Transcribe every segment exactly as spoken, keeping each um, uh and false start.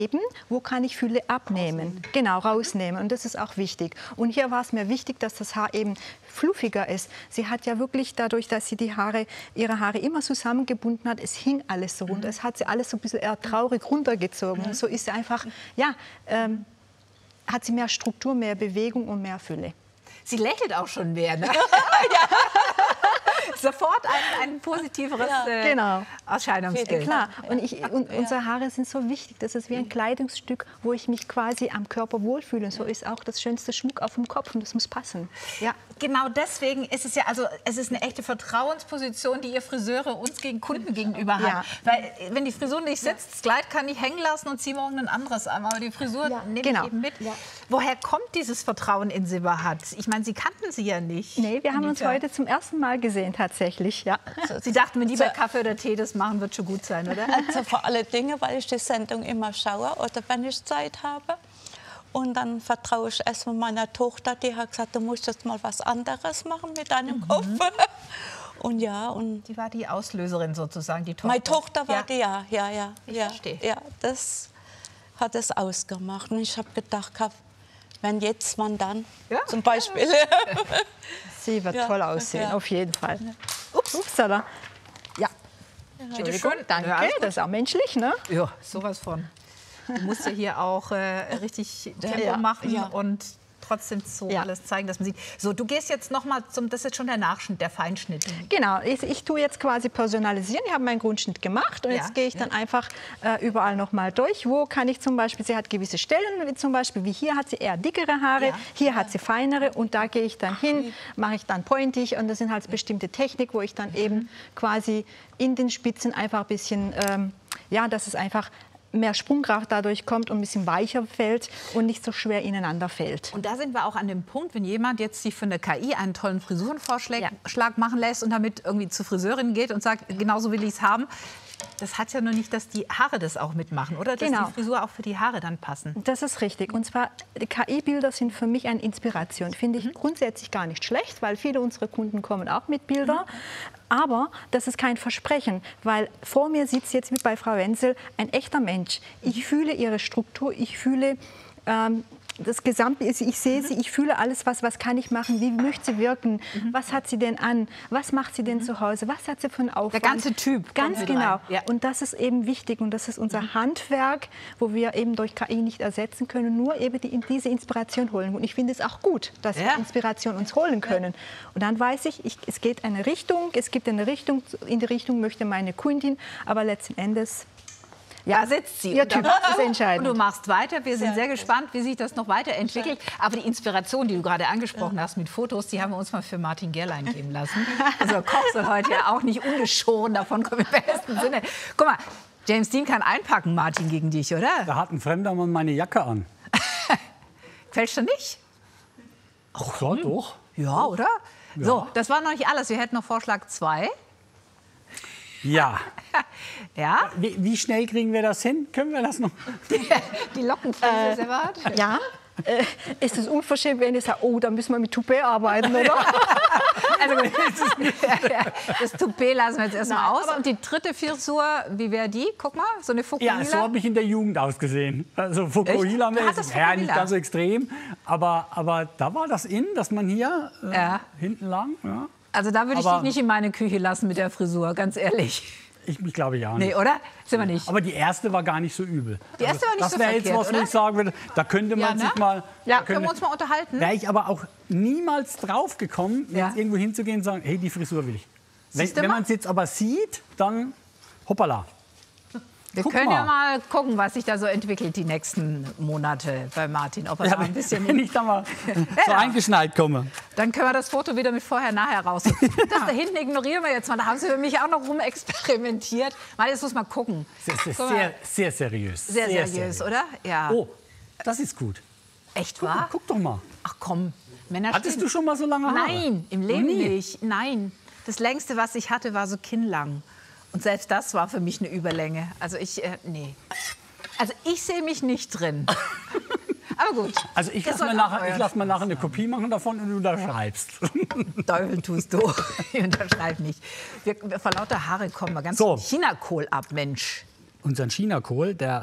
Wo kann ich Fülle abnehmen? Rausnehmen. Genau, rausnehmen. Und das ist auch wichtig. Und hier war es mir wichtig, dass das Haar eben fluffiger ist. Sie hat ja wirklich dadurch, dass sie die Haare, ihre Haare immer zusammengebunden hat, es hing alles so runter. Mhm. Es hat sie alles so ein bisschen eher traurig runtergezogen. Mhm. Und so ist sie einfach, ja, ähm, hat sie mehr Struktur, mehr Bewegung und mehr Fülle. Sie lächelt auch schon mehr, ne? Ja. Sofort ein, ein positiveres ja, äh, genau. Erscheinungsbild. Klar, und, ich, und unsere Haare sind so wichtig. Das ist wie ein Kleidungsstück, wo ich mich quasi am Körper wohlfühle. Und so ist auch das schönste Schmuck auf dem Kopf und das muss passen. Ja. Genau deswegen ist es ja, also es ist eine echte Vertrauensposition, die ihr Friseure uns gegen Kunden gegenüber haben. Ja. Weil wenn die Frisur nicht sitzt, das Kleid kann ich hängen lassen und ziehe morgen ein anderes an. Aber die Frisur ja. nehme genau. ich eben mit. Ja. Woher kommt dieses Vertrauen in Silberhardt? Ich meine, Sie kannten sie ja nicht. Nee, wir haben uns heute zum ersten Mal gesehen tatsächlich. Ja. Sie dachten, wenn die bei Kaffee oder Tee das machen, wird schon gut sein, oder? Also vor alle Dinge, weil ich die Sendung immer schaue oder wenn ich Zeit habe. Und dann vertraue ich erstmal meiner Tochter, die hat gesagt, du musst jetzt mal was anderes machen mit deinem mhm. Kopf. Und ja, und die war die Auslöserin sozusagen, die Tochter. Meine Tochter war ja. die, ja, ja, ja. Ich ja, verstehe. Ja, das hat es ausgemacht. Und ich habe gedacht, wenn jetzt, man dann, ja. zum Beispiel. Sie wird ja. toll aussehen, ja. auf jeden Fall. Ups, upsala. Ja. Entschuldigung, danke, ja, das ist auch menschlich, ne? Ja, sowas von. Du musst ja hier auch äh, richtig Tempo ja, machen ja. und trotzdem so ja. alles zeigen, dass man sieht. So, du gehst jetzt noch mal zum, das ist jetzt schon der Nachschnitt, der Feinschnitt. Genau, ich, ich tue jetzt quasi personalisieren. Ich habe meinen Grundschnitt gemacht und ja. jetzt gehe ich dann ja. einfach äh, überall noch mal durch. Wo kann ich zum Beispiel, sie hat gewisse Stellen, wie zum Beispiel, wie hier hat sie eher dickere Haare, ja. hier ja. hat sie feinere und da gehe ich dann hin, mache ich dann pointig und das sind halt bestimmte Technik, wo ich dann eben quasi in den Spitzen einfach ein bisschen, ähm, ja, das ist einfach mehr Sprungkraft dadurch kommt und ein bisschen weicher fällt und nicht so schwer ineinander fällt. Und da sind wir auch an dem Punkt, wenn jemand jetzt sich für eine K I einen tollen Frisurenvorschlag ja. machen lässt und damit irgendwie zur Friseurin geht und sagt, genauso will ich es haben. Das hat ja nur nicht, dass die Haare das auch mitmachen, oder? Dass genau. die Frisur auch für die Haare dann passen. Das ist richtig. Und zwar, K I-Bilder sind für mich eine Inspiration. Finde ich mhm. grundsätzlich gar nicht schlecht, weil viele unserer Kunden kommen auch mit Bildern. Mhm. Aber das ist kein Versprechen, weil vor mir sitzt jetzt wie bei Frau Wenzel ein echter Mensch. Ich fühle ihre Struktur, ich fühle ähm, das Gesamte, ich sehe sie, ich fühle alles, was, was kann ich machen, wie möchte sie wirken, mhm. was hat sie denn an, was macht sie denn mhm. zu Hause, was hat sie für einen Aufwand. Der ganze Typ. Ganz genau. Ja. Und das ist eben wichtig und das ist unser mhm. Handwerk, wo wir eben durch K I nicht ersetzen können, nur eben die, diese Inspiration holen. Und ich finde es auch gut, dass ja. wir Inspiration uns holen können. Ja. Und dann weiß ich, ich, es geht eine Richtung, es gibt eine Richtung, in die Richtung möchte meine Kundin, aber letzten Endes ja, da sitzt sie. Ihr Typ ist entscheidend. Und du machst weiter. Wir sind sehr gespannt, wie sich das noch weiterentwickelt. Aber die Inspiration, die du gerade angesprochen hast mit Fotos, die haben wir uns mal für Martin Gerlein geben lassen. Also Koch soll heute ja auch nicht ungeschoren davon kommen im besten Sinne. Guck mal, James Dean kann einpacken, Martin, gegen dich, oder? Da hat ein fremder Mann meine Jacke an. Fällst du nicht? Ach ja, doch. Ja, oder? Ja. So, das war noch nicht alles. Wir hätten noch Vorschlag zwei. Ja. Ja? Wie, wie schnell kriegen wir das hin? Können wir das noch? Die, die Lockenfrise, Sebastian? Äh, ja. Äh, ist es unverschämt, wenn ich sage, oh, da müssen wir mit Toupet arbeiten, oder? Also gut, das Toupet lassen wir jetzt erstmal aus. Und die dritte Frisur, wie wäre die? Guck mal, so eine Fukuhila. Ja, so habe ich in der Jugend ausgesehen. Also Fukuhila, ja, nicht ganz so extrem. Aber, aber da war das in, dass man hier äh, ja. hinten lang... Ja. Also da würde ich aber dich nicht in meine Küche lassen mit der Frisur, ganz ehrlich. Ich, ich glaube ja nicht. Nee, oder? Sind wir nicht. Aber die erste war gar nicht so übel. Die erste war nicht das so verkehrt, verkehrt, Das wäre jetzt was, wo ich sagen würde, da könnte man ja, ne? sich mal... Ja, könnte, können wir uns mal unterhalten? Wäre ich aber auch niemals drauf gekommen, ja. jetzt irgendwo hinzugehen und sagen, hey, die Frisur will ich. Wenn, wenn man es jetzt aber sieht, dann hoppala. Wir Guck können mal. ja mal gucken, was sich da so entwickelt die nächsten Monate bei Martin. Ob er ja, da ein bisschen wenn ich da mal so eingeschneit komme. Dann können wir das Foto wieder mit vorher-nachher raus. Das da hinten ignorieren wir jetzt mal. Da haben Sie für mich auch noch rumexperimentiert. Mal, jetzt muss man gucken. Das ist sehr, sehr seriös. Sehr, sehr seriös, seriös, oder? Ja. Oh, das ist gut. Echt guck, wahr? Guck doch mal. Ach komm. Männer Hattest stehen... du schon mal so lange Haare? Nein, im Leben nicht. Nein. Das längste, was ich hatte, war so kinnlang. Und selbst das war für mich eine Überlänge. Also ich, äh, nee. Also ich sehe mich nicht drin. Aber gut. Also ich lasse mir nachher lass mir nachher eine Kopie machen davon und du unterschreibst. Teufel tust du. Ich unterschreib nicht. Wir, vor lauter Haare kommen wir ganz so. Chinakohl ab, Mensch. Unseren Chinakohl, der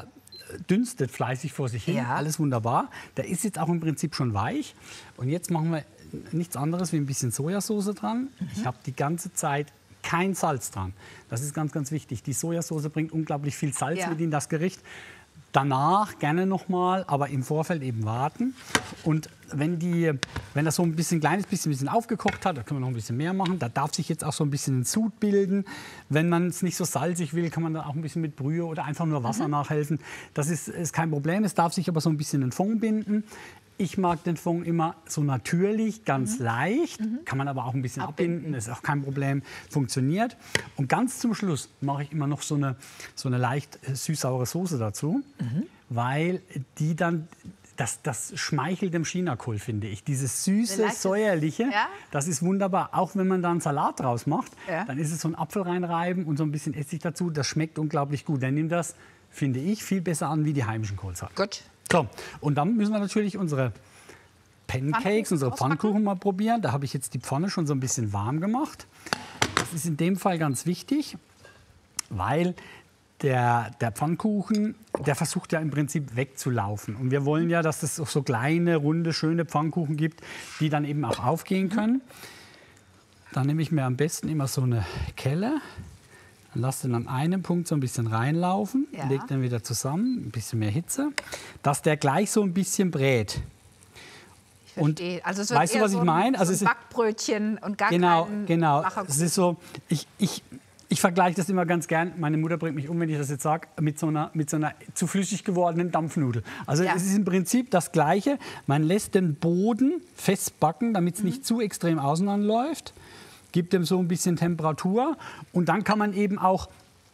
dünstet fleißig vor sich hin, ja. alles wunderbar. Der ist jetzt auch im Prinzip schon weich. Und jetzt machen wir nichts anderes wie ein bisschen Sojasauce dran. Mhm. Ich habe die ganze Zeit kein Salz dran. Das ist ganz, ganz wichtig. Die Sojasauce bringt unglaublich viel Salz ja. mit in das Gericht. Danach gerne noch mal, aber im Vorfeld eben warten. Und wenn, die, wenn das so ein bisschen kleines bisschen, bisschen aufgekocht hat, da können wir noch ein bisschen mehr machen. Da darf sich jetzt auch so ein bisschen ein Sud bilden. Wenn man es nicht so salzig will, kann man da auch ein bisschen mit Brühe oder einfach nur Wasser mhm. nachhelfen. Das ist, ist kein Problem. Es darf sich aber so ein bisschen ein Fond binden. Ich mag den Fond immer so natürlich, ganz mhm. leicht. Mhm. Kann man aber auch ein bisschen abbinden, abbinden. Ist auch kein Problem, funktioniert. Und ganz zum Schluss mache ich immer noch so eine, so eine leicht süß-saure Soße dazu, mhm. weil die dann, das, das schmeichelt dem Chinakohl, finde ich. Dieses süße, säuerliche, ja? das ist wunderbar. Auch wenn man da einen Salat draus macht, ja. dann ist es so ein Apfel reinreiben und so ein bisschen Essig dazu. Das schmeckt unglaublich gut. Der nimmt das, finde ich, viel besser an wie die heimischen Kohlsachen. Gut. So, und dann müssen wir natürlich unsere Pancakes, unsere Pfannkuchen mal probieren. Da habe ich jetzt die Pfanne schon so ein bisschen warm gemacht. Das ist in dem Fall ganz wichtig, weil der, der Pfannkuchen, der versucht ja im Prinzip wegzulaufen. Und wir wollen ja, dass es auch so kleine, runde, schöne Pfannkuchen gibt, die dann eben auch aufgehen können. Dann nehme ich mir am besten immer so eine Kelle. Dann lass den an einem Punkt so ein bisschen reinlaufen, ja. leg den wieder zusammen, ein bisschen mehr Hitze, dass der gleich so ein bisschen brät. Ich verstehe. Und also es wird weißt du, was so ich meine? Also so ein Backbrötchen und gar genau, kein Genau, genau. Es ist so, ich, ich, ich vergleiche das immer ganz gern. Meine Mutter bringt mich um, wenn ich das jetzt sage, mit so einer, mit so einer zu flüssig gewordenen Dampfnudel. Also ja. es ist im Prinzip das Gleiche. Man lässt den Boden festbacken, damit es mhm. nicht zu extrem auseinanderläuft. Gibt dem so ein bisschen Temperatur und dann kann man eben auch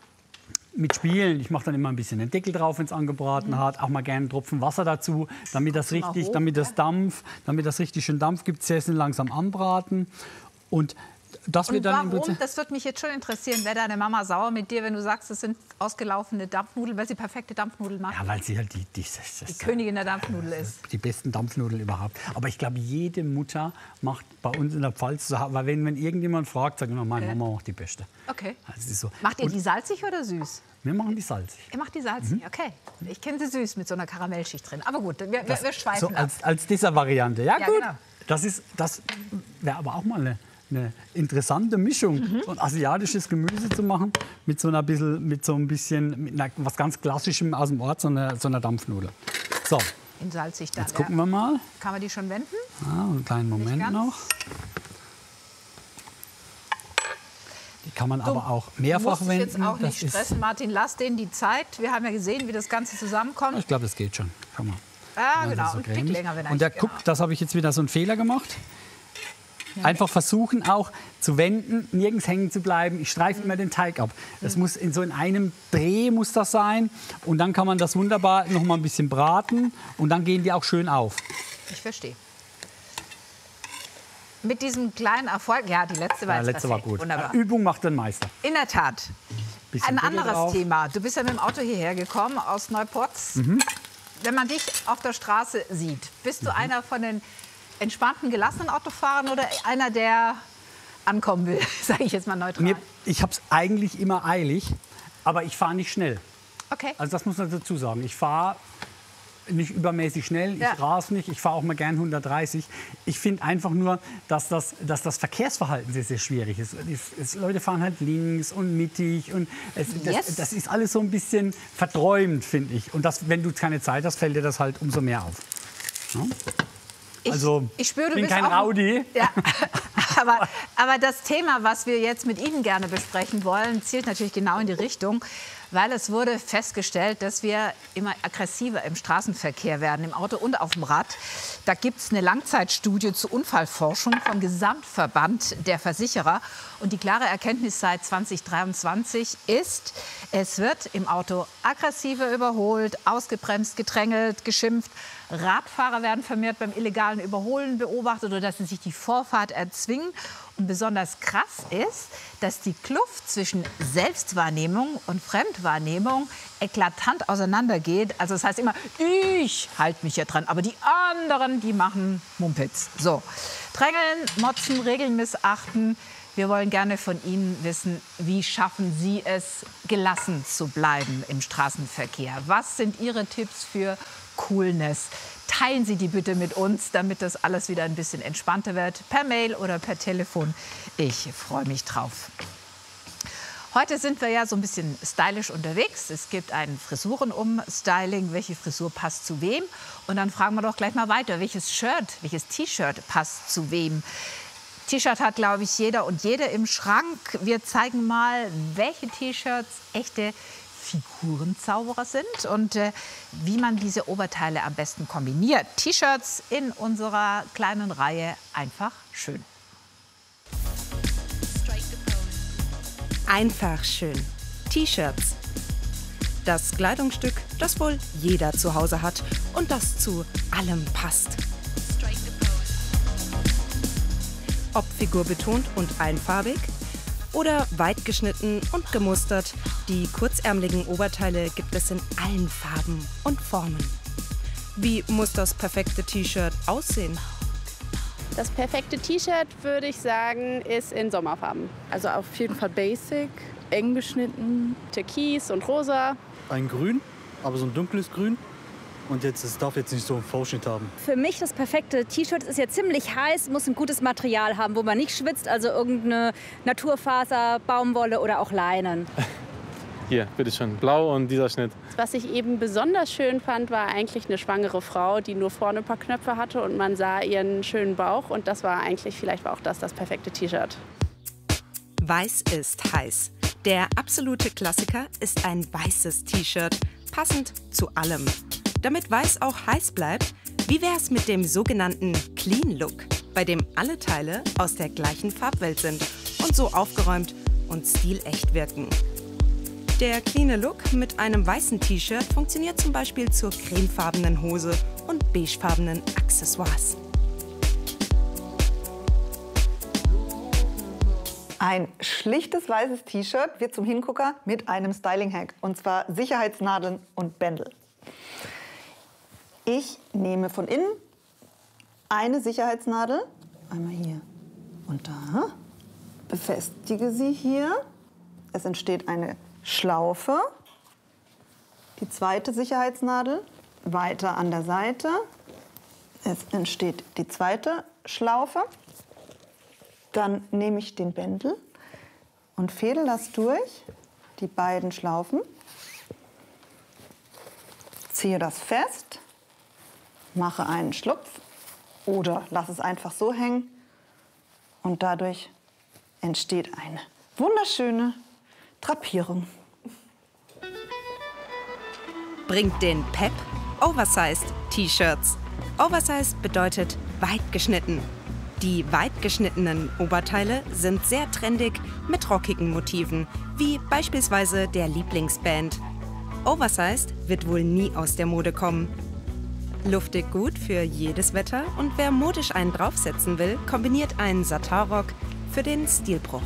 mit spielen. Ich mache dann immer ein bisschen den Deckel drauf, wenn es angebraten mhm. hat. Auch mal gerne einen Tropfen Wasser dazu, damit das richtig, hoch, damit das Dampf, damit das richtig schön Dampf gibt. Sehr, sehr langsam anbraten und das wird und dann warum, im das würde mich jetzt schon interessieren, wäre deine Mama sauer mit dir, wenn du sagst, das sind ausgelaufene Dampfnudeln, weil sie perfekte Dampfnudeln macht? Ja, weil sie halt die, die, das, die Königin der Dampfnudel ist. Die besten Dampfnudeln überhaupt. Aber ich glaube, jede Mutter macht bei uns in der Pfalz, weil wenn, wenn irgendjemand fragt, sagt immer, meine äh. Mama macht die beste. Okay. Also ist so. Macht ihr und die salzig oder süß? Wir machen die salzig. Ihr macht die salzig, mhm. okay. Ich kenne sie süß mit so einer Karamellschicht drin. Aber gut, wir, wir, wir schweifen so ab. Als, als Dessert-Variante. Ja, ja, gut. Genau. Das, ist, das wäre aber auch mal eine, eine interessante Mischung, mhm. so ein asiatisches Gemüse zu machen mit so, einer bisschen, mit so ein bisschen mit einer, was ganz Klassischem aus dem Ort, so eine, so eine Dampfnudel. So, in salzig dann, jetzt gucken ja. wir mal. Kann man die schon wenden? Ja, einen kleinen Moment noch. Die kann man du aber auch mehrfach wenden. Jetzt auch nicht das stressen, Martin. Lass denen die Zeit. Wir haben ja gesehen, wie das Ganze zusammenkommt. Ich glaube, das geht schon. Schau mal. Ah, genau. So ein Tick länger, wenn Und der, genau. guck, das habe ich jetzt wieder so einen Fehler gemacht. Einfach versuchen auch zu wenden, nirgends hängen zu bleiben. Ich streife immer den Teig ab. Das muss in so in einem Dreh muss das sein. Und dann kann man das wunderbar noch mal ein bisschen braten. Und dann gehen die auch schön auf. Ich verstehe. Mit diesem kleinen Erfolg, ja, die letzte war, ja, jetzt letzte war gut. Wunderbar. Übung macht den Meister. In der Tat. Bisschen Ein anderes drauf. Thema. Du bist ja mit dem Auto hierher gekommen aus Neupotz. Mhm. Wenn man dich auf der Straße sieht, bist du mhm. einer von den entspannten, gelassenen Autofahrern oder einer, der ankommen will, sage ich jetzt mal neutral? Mir, ich habe es eigentlich immer eilig, aber ich fahre nicht schnell. Okay. Also das muss man dazu sagen. Ich fahre nicht übermäßig schnell, ja. ich rase nicht, ich fahre auch mal gern hundertdreißig. Ich finde einfach nur, dass das, dass das Verkehrsverhalten sehr, sehr schwierig ist. Die, es, Leute fahren halt links und mittig und es, yes. das, das ist alles so ein bisschen verträumt, finde ich. Und das, wenn du keine Zeit hast, fällt dir das halt umso mehr auf. Ja? Ich, also, ich spüre, du bin bist kein auch, Rowdy. Ja, aber, aber das Thema, was wir jetzt mit Ihnen gerne besprechen wollen, zielt natürlich genau in die Richtung, weil es wurde festgestellt, dass wir immer aggressiver im Straßenverkehr werden, im Auto und auf dem Rad. Da gibt es eine Langzeitstudie zur Unfallforschung vom Gesamtverband der Versicherer. Und die klare Erkenntnis seit zweitausenddreiundzwanzig ist, es wird im Auto aggressiver überholt, ausgebremst, gedrängelt, geschimpft. Radfahrer werden vermehrt beim illegalen Überholen beobachtet oder dass sie sich die Vorfahrt erzwingen. Und besonders krass ist, dass die Kluft zwischen Selbstwahrnehmung und Fremdwahrnehmung eklatant auseinandergeht. Also das heißt immer, ich halte mich hier dran, aber die anderen, die machen Mumpitz. So, drängeln, motzen, Regeln missachten. Wir wollen gerne von Ihnen wissen, wie schaffen Sie es, gelassen zu bleiben im Straßenverkehr? Was sind Ihre Tipps für Coolness? Teilen Sie die bitte mit uns, damit das alles wieder ein bisschen entspannter wird. Per Mail oder per Telefon. Ich freue mich drauf. Heute sind wir ja so ein bisschen stylisch unterwegs. Es gibt ein Frisuren-Um-Styling. Welche Frisur passt zu wem? Und dann fragen wir doch gleich mal weiter, welches Shirt, welches T-Shirt passt zu wem? T-Shirt hat, glaube ich, jeder und jede im Schrank. Wir zeigen mal, welche T-Shirts echte Figurenzauberer sind und äh, wie man diese Oberteile am besten kombiniert. T-Shirts in unserer kleinen Reihe Einfach schön. Einfach schön. T-Shirts. Das Kleidungsstück, das wohl jeder zu Hause hat und das zu allem passt. Ob figurbetont und einfarbig oder weit geschnitten und gemustert, die kurzärmeligen Oberteile gibt es in allen Farben und Formen. Wie muss das perfekte T-Shirt aussehen? Das perfekte T-Shirt, würde ich sagen, ist in Sommerfarben. Also auf jeden Fall basic, eng geschnitten. Türkis und rosa. Ein Grün, aber so ein dunkles Grün. Und jetzt, es darf jetzt nicht so einen V-Schnitt haben. Für mich das perfekte T-Shirt ist ja ziemlich heiß, muss ein gutes Material haben, wo man nicht schwitzt. Also irgendeine Naturfaser, Baumwolle oder auch Leinen. Hier, bitteschön, blau und dieser Schnitt. Was ich eben besonders schön fand, war eigentlich eine schwangere Frau, die nur vorne ein paar Knöpfe hatte und man sah ihren schönen Bauch. Und das war eigentlich, vielleicht war auch das das perfekte T-Shirt. Weiß ist heiß. Der absolute Klassiker ist ein weißes T-Shirt, passend zu allem. Damit weiß auch heiß bleibt, wie wär's mit dem sogenannten Clean Look, bei dem alle Teile aus der gleichen Farbwelt sind und so aufgeräumt und stilecht wirken. Der cleane Look mit einem weißen T-Shirt funktioniert zum Beispiel zur cremefarbenen Hose und beigefarbenen Accessoires. Ein schlichtes weißes T-Shirt wird zum Hingucker mit einem Styling-Hack, und zwar Sicherheitsnadeln und Bändel. Ich nehme von innen eine Sicherheitsnadel, einmal hier und da, befestige sie hier. Es entsteht eine Schlaufe, die zweite Sicherheitsnadel weiter an der Seite. Es entsteht die zweite Schlaufe. Dann nehme ich den Bändel und fädel das durch die beiden Schlaufen, ziehe das fest, mache einen Schlupf oder lasse es einfach so hängen und dadurch entsteht eine wunderschöne Drapierung. Bringt den Pep Oversized T-Shirts. Oversized bedeutet weit geschnitten. Die weit geschnittenen Oberteile sind sehr trendig mit rockigen Motiven, wie beispielsweise der Lieblingsband. Oversized wird wohl nie aus der Mode kommen. Luftig gut für jedes Wetter und wer modisch einen draufsetzen will, kombiniert einen Satinrock für den Stilbruch.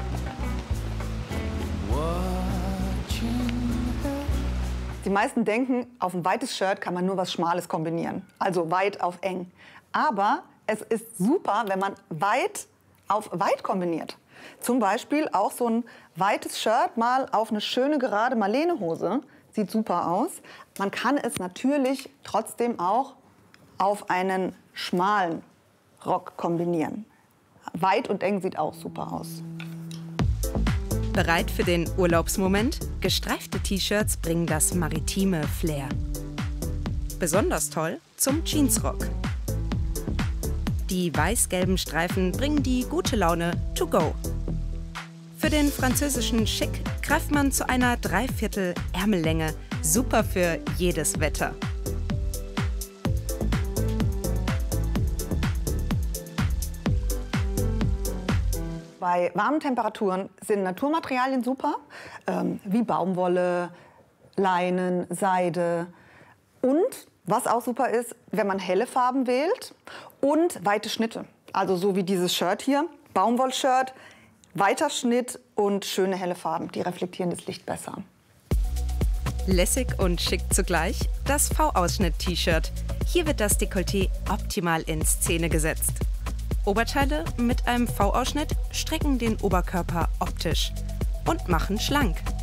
Die meisten denken, auf ein weites Shirt kann man nur was Schmales kombinieren, also weit auf eng. Aber es ist super, wenn man weit auf weit kombiniert. Zum Beispiel auch so ein weites Shirt mal auf eine schöne gerade Marlenehose. Sieht super aus. Man kann es natürlich trotzdem auch auf einen schmalen Rock kombinieren. Weit und eng sieht auch super aus. Bereit für den Urlaubsmoment? Gestreifte T-Shirts bringen das maritime Flair. Besonders toll zum Jeansrock. Die weiß-gelben Streifen bringen die gute Laune to go. Für den französischen Chic greift man zu einer Dreiviertel Ärmellänge. Super für jedes Wetter. Bei warmen Temperaturen sind Naturmaterialien super, ähm, wie Baumwolle, Leinen, Seide. Und was auch super ist, wenn man helle Farben wählt und weite Schnitte. Also so wie dieses Shirt hier, Baumwollshirt, weiter Schnitt und schöne helle Farben. Die reflektieren das Licht besser. Lässig und schick zugleich das V-Ausschnitt-T-Shirt. Hier wird das Dekolleté optimal in Szene gesetzt. Oberteile mit einem V-Ausschnitt strecken den Oberkörper optisch und machen schlank.